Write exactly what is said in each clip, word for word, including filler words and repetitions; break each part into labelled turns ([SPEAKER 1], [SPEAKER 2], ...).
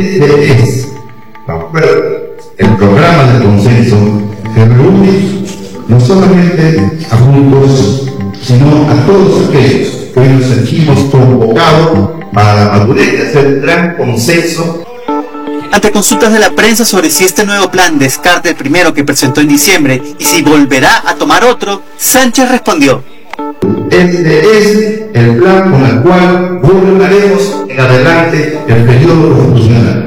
[SPEAKER 1] Este es el programa de consenso que reúne no solamente a juntos, sino a todos aquellos que hoy nos sentimos convocados para la madurez de hacer un gran consenso.
[SPEAKER 2] Ante consultas de la prensa sobre si este nuevo plan descarta el primero que presentó en diciembre y si volverá a tomar otro, Sánchez respondió:
[SPEAKER 1] Este es el plan con el cual gobernaremos en adelante el periodo constitucional.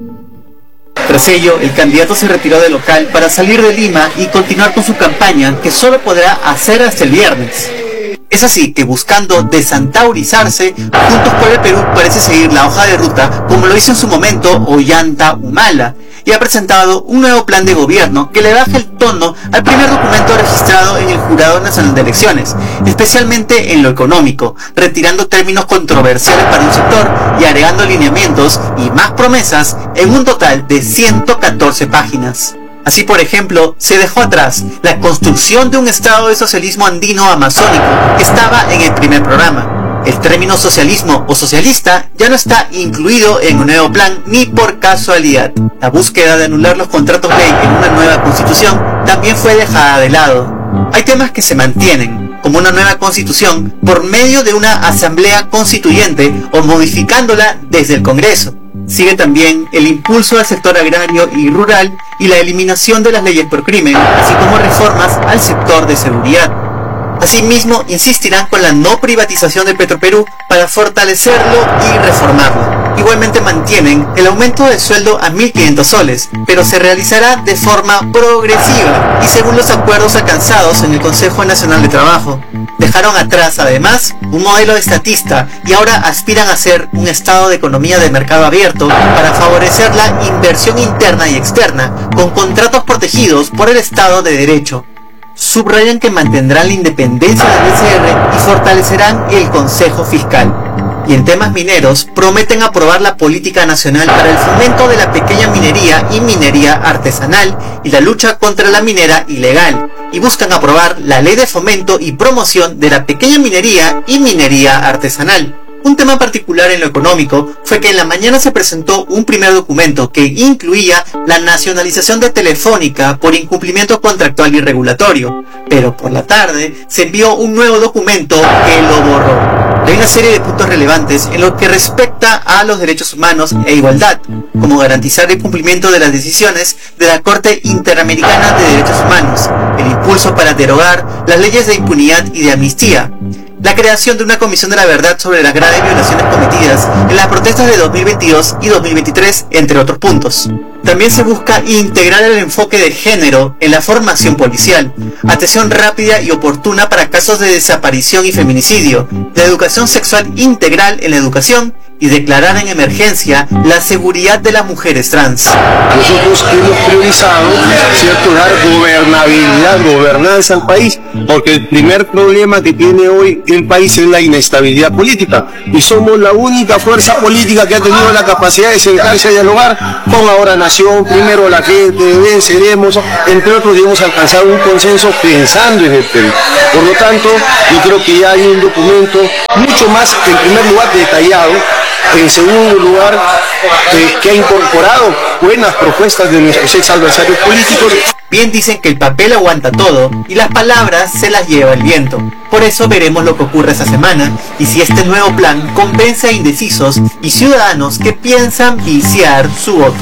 [SPEAKER 2] Tras ello, el candidato se retiró del local para salir de Lima y continuar con su campaña, que solo podrá hacer hasta el viernes. Es así que, buscando desantaurizarse, Juntos por el Perú parece seguir la hoja de ruta como lo hizo en su momento Ollanta Humala, y ha presentado un nuevo plan de gobierno que le baja el tono al primer documento registrado en el Jurado Nacional de Elecciones, especialmente en lo económico, retirando términos controversiales para un sector y agregando lineamientos y más promesas en un total de ciento catorce páginas. Así, por ejemplo, se dejó atrás la construcción de un estado de socialismo andino amazónico que estaba en el primer programa. El término socialismo o socialista ya no está incluido en un nuevo plan ni por casualidad. La búsqueda de anular los contratos ley en una nueva constitución también fue dejada de lado. Hay temas que se mantienen, como una nueva constitución por medio de una asamblea constituyente o modificándola desde el Congreso. Sigue también el impulso al sector agrario y rural y la eliminación de las leyes por crimen, así como reformas al sector de seguridad. Asimismo, insistirán con la no privatización de Petroperú para fortalecerlo y reformarlo. Igualmente mantienen el aumento del sueldo a mil quinientos soles, pero se realizará de forma progresiva y según los acuerdos alcanzados en el Consejo Nacional de Trabajo. Dejaron atrás, además, un modelo estatista y ahora aspiran a ser un estado de economía de mercado abierto para favorecer la inversión interna y externa, con contratos protegidos por el Estado de Derecho. Subrayan que mantendrán la independencia del B C R y fortalecerán el Consejo Fiscal. Y en temas mineros, prometen aprobar la política nacional para el fomento de la pequeña minería y minería artesanal y la lucha contra la minera ilegal, y buscan aprobar la ley de fomento y promoción de la pequeña minería y minería artesanal. Un tema particular en lo económico fue que en la mañana se presentó un primer documento que incluía la nacionalización de Telefónica por incumplimiento contractual y regulatorio, pero por la tarde se envió un nuevo documento que lo borró. Hay una serie de puntos relevantes en lo que respecta a los derechos humanos e igualdad, como garantizar el cumplimiento de las decisiones de la Corte Interamericana de Derechos Humanos, el impulso para derogar las leyes de impunidad y de amnistía, la creación de una comisión de la verdad sobre las graves violaciones cometidas en las protestas de dos mil veintidós y dos mil veintitrés, entre otros puntos. También se busca integrar el enfoque de género en la formación policial, atención rápida y oportuna para casos de desaparición y feminicidio, la educación sexual integral en la educación y declarar en emergencia la seguridad de las mujeres trans.
[SPEAKER 3] Nosotros hemos priorizado, ¿cierto?, dar gobernabilidad, gobernanza al país, porque el primer problema que tiene hoy el país es la inestabilidad política, y somos la única fuerza política que ha tenido la capacidad de sentarse a dialogar con Ahora Nación, primero la gente, venceremos, entre otros, y hemos alcanzado un consenso pensando en el Perú. Por lo tanto, yo creo que ya hay un documento mucho más, en primer lugar, detallado. En segundo lugar, eh, que ha incorporado buenas propuestas de nuestros ex adversarios políticos.
[SPEAKER 2] Bien dicen que el papel aguanta todo y las palabras se las lleva el viento. Por eso veremos lo que ocurre esta semana y si este nuevo plan convence a indecisos y ciudadanos que piensan viciar su voto.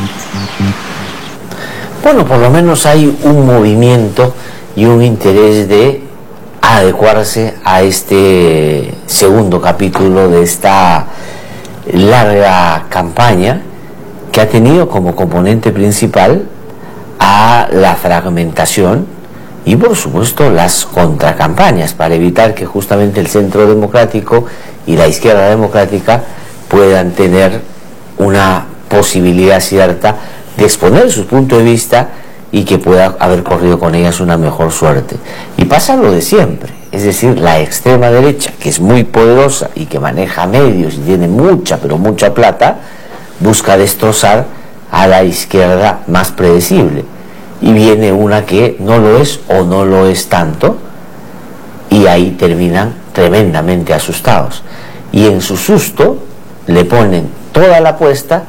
[SPEAKER 4] Bueno, por lo menos hay un movimiento y un interés de adecuarse a este segundo capítulo de esta larga campaña que ha tenido como componente principal a la fragmentación y por supuesto las contracampañas para evitar que justamente el centro democrático y la izquierda democrática puedan tener una posibilidad cierta de exponer su punto de vista y que pueda haber corrido con ellas una mejor suerte. Y pasa lo de siempre, es decir, la extrema derecha, que es muy poderosa y que maneja medios y tiene mucha, pero mucha plata, busca destrozar a la izquierda más predecible. Y viene una que no lo es o no lo es tanto, y ahí terminan tremendamente asustados. Y en su susto le ponen toda la apuesta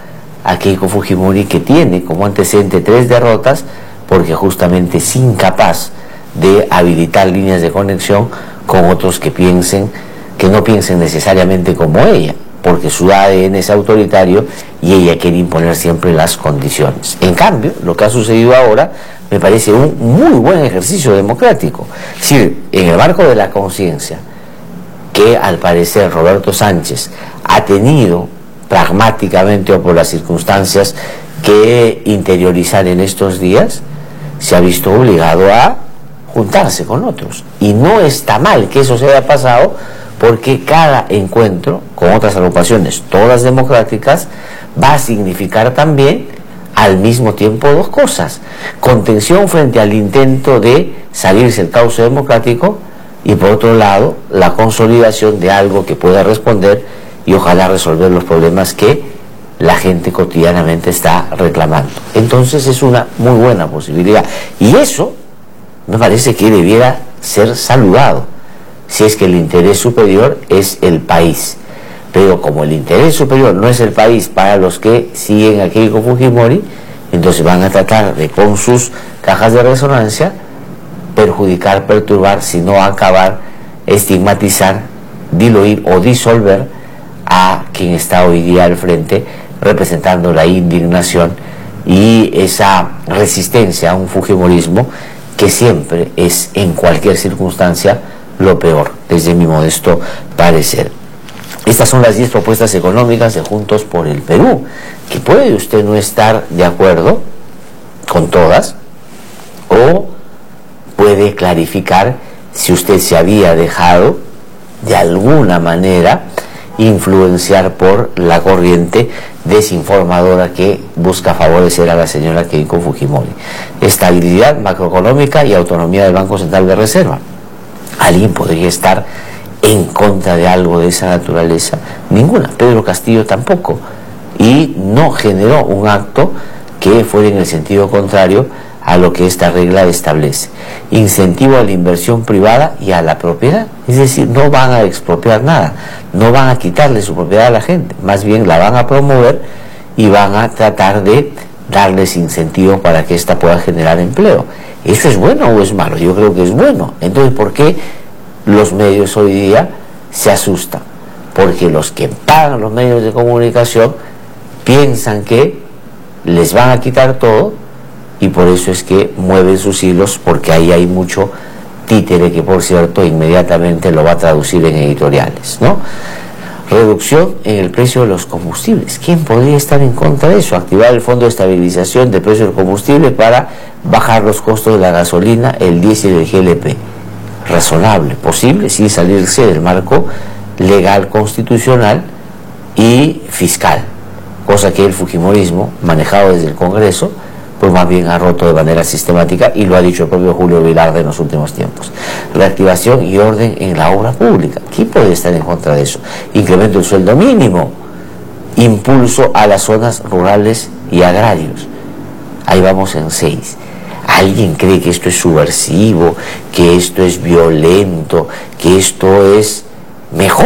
[SPEAKER 4] a Keiko Fujimori, que tiene como antecedente tres derrotas porque justamente es incapaz de habilitar líneas de conexión con otros que piensen, que no piensen necesariamente como ella, porque su A D N es autoritario y ella quiere imponer siempre las condiciones. En cambio, lo que ha sucedido ahora me parece un muy buen ejercicio democrático. Es decir, en el marco de la conciencia, que al parecer Roberto Sánchez ha tenido pragmáticamente o por las circunstancias que interiorizar en estos días, se ha visto obligado a juntarse con otros. Y no está mal que eso se haya pasado, porque cada encuentro con otras agrupaciones, todas democráticas, va a significar también al mismo tiempo dos cosas: contención frente al intento de salirse del cauce democrático, y por otro lado la consolidación de algo que pueda responder y ojalá resolver los problemas que la gente cotidianamente está reclamando. Entonces es una muy buena posibilidad, y eso me parece que debiera ser saludado si es que el interés superior es el país. Pero como el interés superior no es el país para los que siguen a Keiko Fujimori, entonces van a tratar de, con sus cajas de resonancia, perjudicar, perturbar, sino acabar, estigmatizar, diluir o disolver a quien está hoy día al frente, representando la indignación y esa resistencia a un fujimorismo que siempre es, en cualquier circunstancia, lo peor, desde mi modesto parecer. Estas son las diez propuestas económicas de Juntos por el Perú, que puede usted no estar de acuerdo con todas, o puede clarificar si usted se había dejado de alguna manera influenciar por la corriente desinformadora que busca favorecer a la señora Keiko Fujimori. Estabilidad macroeconómica y autonomía del Banco Central de Reserva. ¿Alguien podría estar en contra de algo de esa naturaleza? Ninguna. Pedro Castillo tampoco. Y no generó un acto que fuera en el sentido contrario a lo que esta regla establece. Incentivo a la inversión privada y a la propiedad. Es decir, no van a expropiar nada, no van a quitarle su propiedad a la gente, más bien la van a promover y van a tratar de darles incentivos para que ésta pueda generar empleo. ¿Eso es bueno o es malo? Yo creo que es bueno. Entonces, ¿por qué los medios hoy día se asustan? Porque los que pagan los medios de comunicación piensan que les van a quitar todo, y por eso es que mueven sus hilos, porque ahí hay mucho títere que, por cierto, inmediatamente lo va a traducir en editoriales, ¿no? Reducción en el precio de los combustibles. ¿Quién podría estar en contra de eso? Activar el Fondo de Estabilización del Precio del Combustible para bajar los costos de la gasolina, el diésel y el G L P. Razonable, posible, sin salirse del marco legal, constitucional y fiscal, cosa que el fujimorismo, manejado desde el Congreso, pues más bien ha roto de manera sistemática, y lo ha dicho el propio Julio Velarde en los últimos tiempos. Reactivación y orden en la obra pública. ¿Quién puede estar en contra de eso? Incremento del sueldo mínimo, impulso a las zonas rurales y agrarios. Ahí vamos en seis. ¿Alguien cree que esto es subversivo, que esto es violento, que esto es mejor